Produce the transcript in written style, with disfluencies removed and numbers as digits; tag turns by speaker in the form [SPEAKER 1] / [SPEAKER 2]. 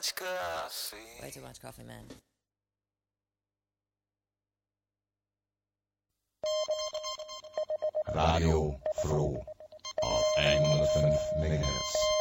[SPEAKER 1] much coffee.
[SPEAKER 2] Way too much coffee, man.
[SPEAKER 3] Radio Froh auf 105 MHz.